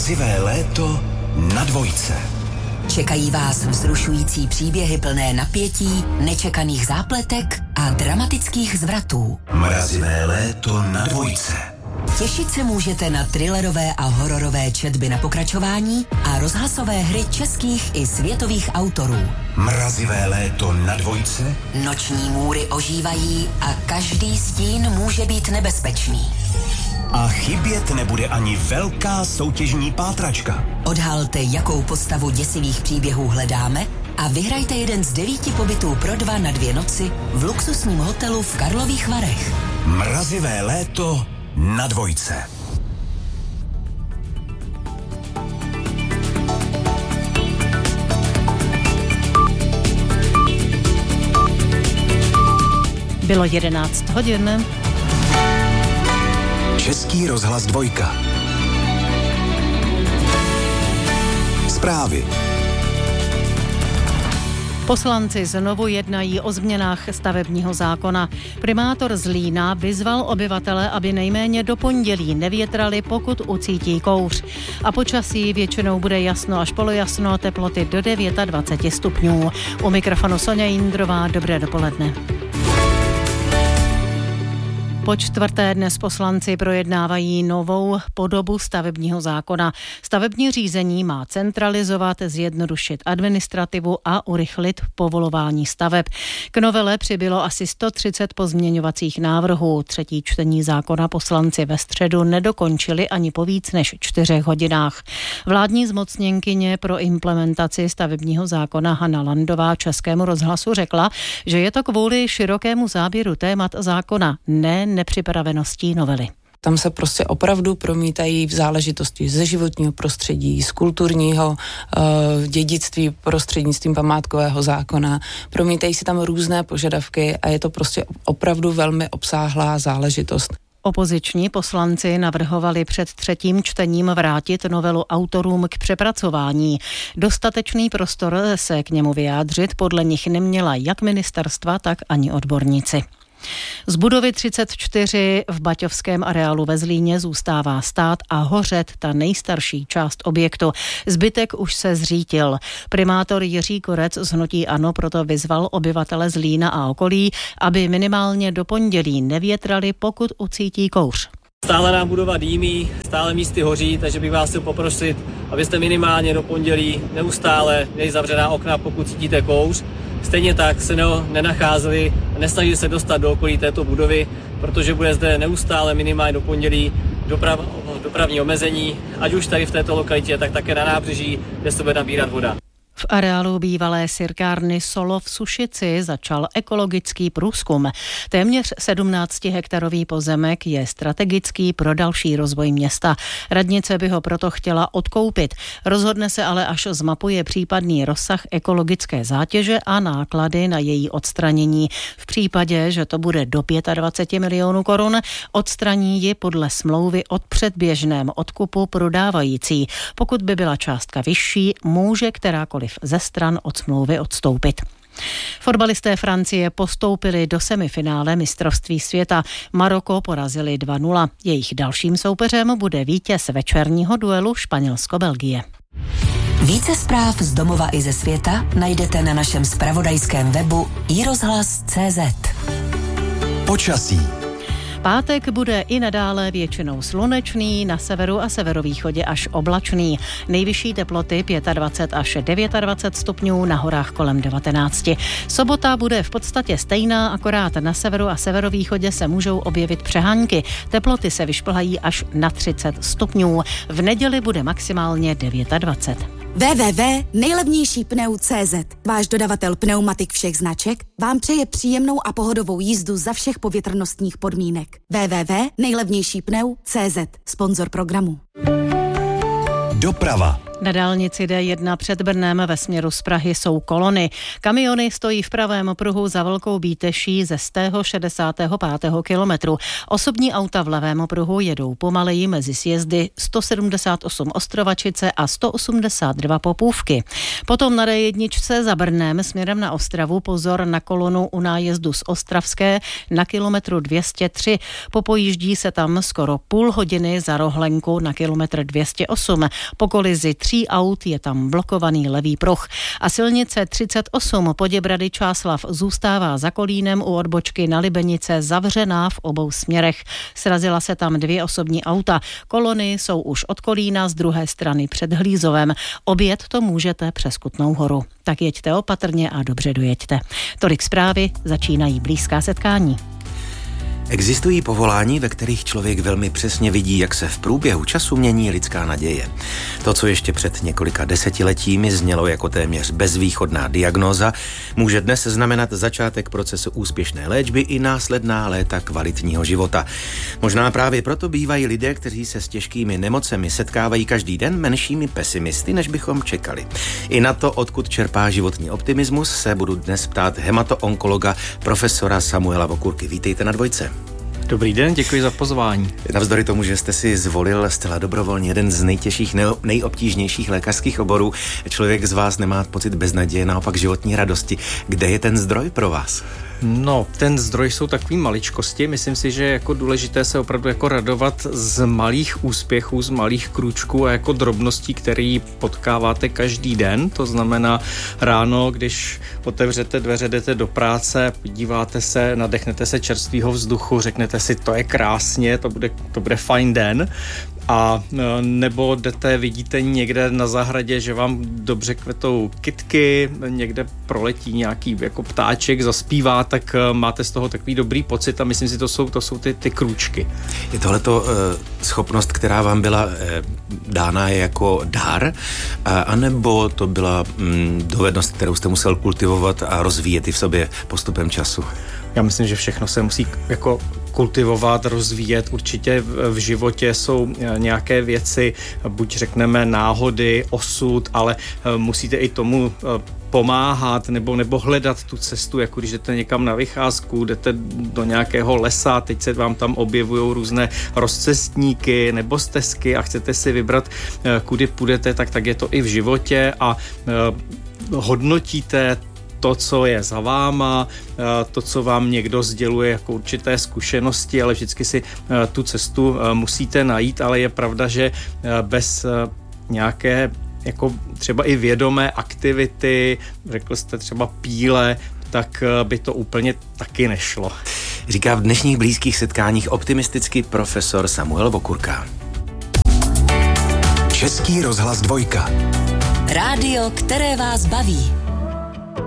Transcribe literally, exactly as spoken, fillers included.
Mrazivé léto na dvojce. Čekají vás vzrušující příběhy plné napětí, nečekaných zápletek a dramatických zvratů. Mrazivé léto na dvojce. Těšit se můžete na thrillerové a hororové četby na pokračování a rozhlasové hry českých i světových autorů. Mrazivé léto na dvojce. Noční můry ožívají a každý stín může být nebezpečný. A chybět nebude ani velká soutěžní pátračka. Odhalte, jakou postavu děsivých příběhů hledáme a vyhrajte jeden z devíti pobytů pro dva na dvě noci v luxusním hotelu v Karlových Varech. Mrazivé léto na dvojce. Bylo jedenáct hodin. Český rozhlas dvojka. Zprávy. Poslanci znovu jednají o změnách stavebního zákona. Primátor Zlína vyzval obyvatele, aby nejméně do pondělí nevětrali, pokud ucítí kouř. A počasí většinou bude jasno až polojasno, teploty do dvacet devět stupňů. U mikrofonu Soňa Jindrová, dobré dopoledne. Po čtvrté dnes poslanci projednávají novou podobu stavebního zákona. Stavební řízení má centralizovat, zjednodušit administrativu a urychlit povolování staveb. K novele přibylo asi sto třicet pozměňovacích návrhů. Třetí čtení zákona poslanci ve středu nedokončili ani po víc než čtyřech hodinách. Vládní zmocněnkyně pro implementaci stavebního zákona Hana Landová Českému rozhlasu řekla, že je to kvůli širokému záběru témat zákona, ne nepřipraveností novely. Tam se prostě opravdu promítají v záležitosti ze životního prostředí, z kulturního uh, dědictví prostřednictvím památkového zákona. Promítají se tam různé požadavky a je to prostě opravdu velmi obsáhlá záležitost. Opoziční poslanci navrhovali před třetím čtením vrátit novelu autorům k přepracování. Dostatečný prostor se k němu vyjádřit podle nich neměla jak ministerstva, tak ani odborníci. Z budovy třicet čtyři v Baťovském areálu ve Zlíně zůstává stát a hořet ta nejstarší část objektu. Zbytek už se zřítil. Primátor Jiří Korec z hnutí ANO proto vyzval obyvatele Zlína a okolí, aby minimálně do pondělí nevětrali, pokud ucítí kouř. Stále nám budova dýmí, stále místy hoří, takže bych vás chtěl poprosit, abyste minimálně do pondělí neustále měli zavřená okna, pokud cítíte kouř. Stejně tak se nenacházeli a nesnažili se dostat do okolí této budovy, protože bude zde neustále minimálně do pondělí doprav, dopravní omezení, ať už tady v této lokalitě, tak také na nábřeží, kde se bude nabírat voda. V areálu bývalé sirkárny Solo v Sušici začal ekologický průzkum. Téměř sedmnáctihektarový pozemek je strategický pro další rozvoj města. Radnice by ho proto chtěla odkoupit. Rozhodne se ale, až zmapuje případný rozsah ekologické zátěže a náklady na její odstranění. V případě, že to bude do dvacet pět milionů korun, odstraní ji podle smlouvy o předběžném odkupu prodávající. Pokud by byla částka vyšší, může kterákoliv ze stran od smlouvy odstoupit. Fotbalisté Francie postoupili do semifinále mistrovství světa. Maroko porazili dva nula. Jejich dalším soupeřem bude vítěz večerního duelu Španělsko-Belgie. Více zpráv z domova i ze světa najdete na našem zpravodajském webu i rozhlas tečka cé zet. Počasí. Pátek bude i nadále většinou slunečný, na severu a severovýchodě až oblačný. Nejvyšší teploty dvacet pět až dvacet devět stupňů, na horách kolem devatenáct. Sobota bude v podstatě stejná, akorát na severu a severovýchodě se můžou objevit přehánky. Teploty se vyšplhají až na třicet stupňů. V neděli bude maximálně dvacet devět. w w w tečka nejlevnější pneu tečka cé zet. Váš dodavatel pneumatik všech značek vám přeje příjemnou a pohodovou jízdu za všech povětrnostních podmínek. w w w tečka nejlevnější pneu tečka cé zet. Sponzor programu. Doprava. Na dálnici D jedna před Brnem ve směru z Prahy jsou kolony. Kamiony stojí v pravém pruhu za Velkou Bíteší ze sto šedesátého pátého kilometru. Osobní auta v levém pruhu jedou pomaleji mezi sjezdy sto sedmdesát osm Ostrovačice a sto osmdesát dva Popůvky. Potom na D jedna za Brnem směrem na Ostravu pozor na kolonu u nájezdu z Ostravské na kilometru dvě stě tři. Popojíždí se tam skoro půl hodiny za rohlenku na kilometr dvě stě osm. Po kolizi tří aut je tam blokovaný levý pruh. A silnice třicet osm Poděbrady Čáslav zůstává za Kolínem u odbočky na Libenice zavřená v obou směrech. Srazila se tam dvě osobní auta. Kolony jsou už od Kolína z druhé strany před Hlízovem. Objet to můžete přes Kutnou Horu. Tak jeďte opatrně a dobře dojeďte. Tolik zprávy, začínají blízká setkání. Existují povolání, ve kterých člověk velmi přesně vidí, jak se v průběhu času mění lidská naděje. To, co ještě před několika desetiletími znělo jako téměř bezvýchodná diagnóza, může dnes znamenat začátek procesu úspěšné léčby i následná léta kvalitního života. Možná právě proto bývají lidé, kteří se s těžkými nemocemi setkávají každý den, menšími pesimisty, než bychom čekali. I na to, odkud čerpá životní optimismus, se budu dnes ptát hematoonkologa profesora Samuela Vokurky. Vítejte na Dvojce. Dobrý den, děkuji za pozvání. Navzdory tomu, že jste si zvolil zcela dobrovolně jeden z nejtěžších, nejobtížnějších lékařských oborů, člověk z vás nemá pocit beznaděje, naopak životní radosti. Kde je ten zdroj pro vás? No, ten zdroj jsou takový maličkosti. Myslím si, že je jako důležité se opravdu jako radovat z malých úspěchů, z malých krůčků a jako drobností, které potkáváte každý den. To znamená ráno, když otevřete dveře, jdete do práce, podíváte se, nadechnete se čerstvého vzduchu, řeknete si, to je krásně, to bude, to bude fajn den. A nebo jdete, vidíte někde na zahradě, že vám dobře kvetou kytky, někde proletí nějaký jako ptáček, zaspívá, tak máte z toho takový dobrý pocit a myslím si, to jsou, to jsou ty, ty krůčky. Je tohleto uh, schopnost, která vám byla uh, dána jako dar, uh, anebo to byla um, dovednost, kterou jste musel kultivovat a rozvíjet i v sobě postupem času? Já myslím, že všechno se musí jako kultivovat, rozvíjet. Určitě v životě jsou nějaké věci, buď řekneme náhody, osud, ale musíte i tomu pomáhat nebo, nebo hledat tu cestu, jako když jdete někam na vycházku, jdete do nějakého lesa, teď se vám tam objevují různé rozcestníky nebo stezky a chcete si vybrat, kudy půjdete, tak, tak je to i v životě a hodnotíte to, co je za váma, to, co vám někdo sděluje jako určité zkušenosti, ale vždycky si tu cestu musíte najít, ale je pravda, že bez nějaké jako třeba i vědomé aktivity, řekl jste třeba píle, tak by to úplně taky nešlo. Říká v dnešních blízkých setkáních optimisticky profesor Samuel Vokurka. Český rozhlas Dvojka. Rádio, které vás baví.